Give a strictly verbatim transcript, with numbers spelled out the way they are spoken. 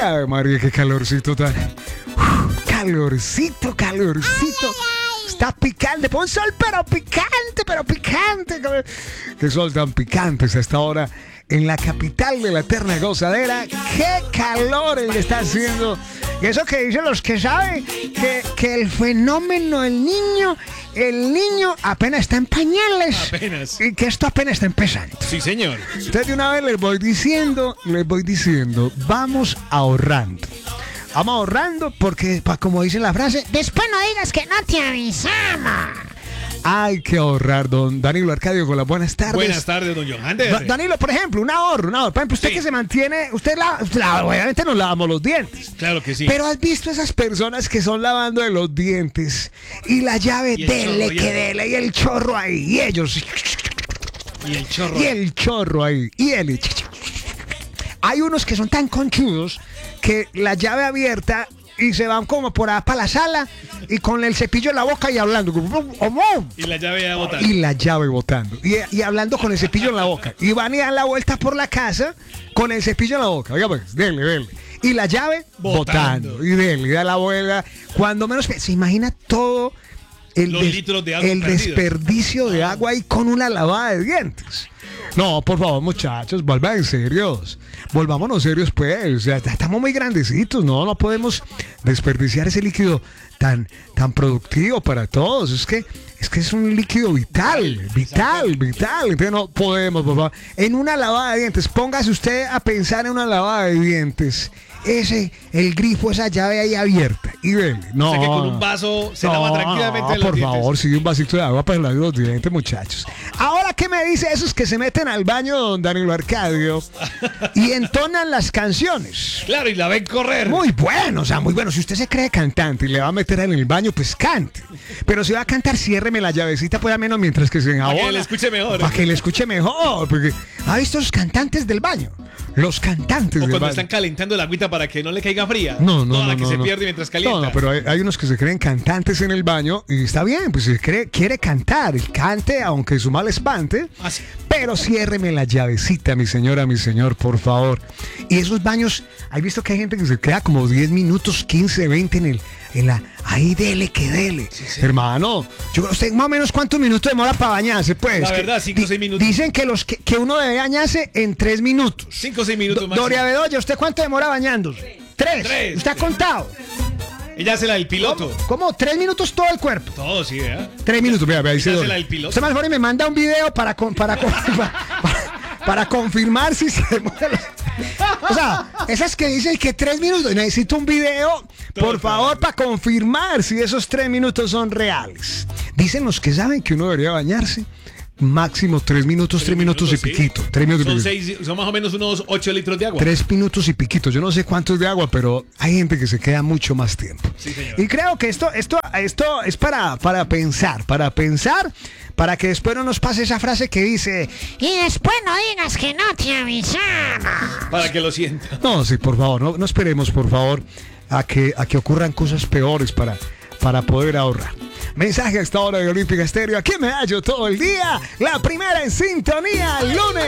Ay, María, qué calorcito tan... Uf, calorcito, calorcito. Está picante, pon sol, pero picante, pero picante. Qué sol tan picante a esta hora en la capital de la eterna gozadera. Qué calor el que está haciendo. Y eso que dicen los que saben que, que el fenómeno del niño, el niño apenas está en pañales. Apenas. Y que esto apenas está empezando. Sí, señor. Entonces de una vez les voy diciendo, les voy diciendo, vamos ahorrando. Vamos ahorrando porque, como dice la frase, después no digas que no te avisamos. Hay que ahorrar, don Danilo Arcadio, con las buenas tardes. Buenas tardes, don Johan. Da- Danilo, por ejemplo, un ahorro, un ahorro. Por ejemplo, usted Sí. que se mantiene, usted la, la- obviamente nos lavamos los dientes. Claro que sí. Pero has visto esas personas que son lavando de los dientes y la llave Y el dele chorro, y que el- dele y el chorro ahí y ellos y el chorro. y el chorro ahí y él. Hay unos que son tan conchudos que la llave abierta y se van como por allá para la sala y con el cepillo en la boca y hablando. Y la llave a botar. Y la llave botando. Y, y hablando con el cepillo en la boca. Y van y dan la vuelta por la casa con el cepillo en la boca. Oiga, pues, dele, dele. Y la llave Botando. botando. Y dele, y da la vuelta. Cuando menos se imagina todo el, Los litros de agua el perdidos. desperdicio de agua ahí con una lavada de dientes. No, por favor, muchachos, vuelvan serios. Volvámonos serios, pues. O sea, ya estamos muy grandecitos, no, no podemos desperdiciar ese líquido tan, tan productivo para todos. Es que, es que es un líquido vital, vital, vital. Entonces no podemos, por favor. En una lavada de dientes, póngase usted a pensar en una lavada de dientes. Ese, el grifo, esa llave ahí abierta. Y vele. No. O sea que con un vaso se lava tranquilamente no, los por dientes. favor, sigue un vasito de agua para lavar los dientes, muchachos. Ahora, ¿qué me dice esos que se meten al baño, don Danilo Arcadio, y entonan las canciones? Claro, y la ven correr. Muy bueno, o sea, muy bueno. Si usted se cree cantante y le va a meter en el baño, pues cante. Pero si va a cantar, ciérreme la llavecita, pues a menos mientras que se enjabona. Para que le escuche mejor. Para que le escuche mejor. Porque ¿ha visto los cantantes del baño? Los cantantes O del cuando baño. están calentando el agüita para que no le caiga fría. No, no, Toda no. la que no, se no. pierde mientras calienta. No, no, pero hay, hay unos que se creen cantantes en el baño y está bien, pues si cree, quiere cantar, el cante, aunque su mal espante, Ah, sí. pero ciérreme la llavecita, mi señora, mi señor, por favor. Y esos baños, ¿hay visto que hay gente que se queda como diez minutos, quince, veinte en el, en la, ahí dele que dele? Sí, sí. Hermano, yo no sé más o menos cuántos minutos demora para bañarse, pues. La Que verdad, cinco o di- seis minutos. Dicen que, los que, que uno debe bañarse en tres minutos. Cinco o seis minutos Do- más. Doria Bedoya, ¿usted cuánto demora bañándose? Tres. Tres. ¿Usted ha contado? Ella hace la del piloto. ¿Cómo? ¿Tres minutos todo el cuerpo? Todo, sí, ¿eh? Tres minutos, vea, vea, dice Esa es Dora. la del piloto. Usted más mejor y me manda un video para, con- para, con- para, para confirmar si se demora los- O sea, esas que dicen que tres minutos, necesito un video, por Total. favor, para confirmar si esos tres minutos son reales. Dicen los que saben que uno debería bañarse máximo tres minutos, tres, minutos, y sí. piquito. Tres minutos y Son, piquito. seis, son más o menos unos ocho litros de agua. Tres minutos y piquitos. Yo no sé cuánto es de agua, pero hay gente que se queda mucho más tiempo. Sí, señor. Y creo que esto, esto, esto es para, para pensar, para pensar, para que después no nos pase esa frase que dice, Y después no digas que no te avisamos. Para que lo sienta. no, sí, por favor, no, no esperemos, por favor, a que, a que ocurran cosas peores para, para poder ahorrar. Mensaje a esta hora de Olímpica Estéreo. Aquí me hallo todo el día. La primera en sintonía, lunes.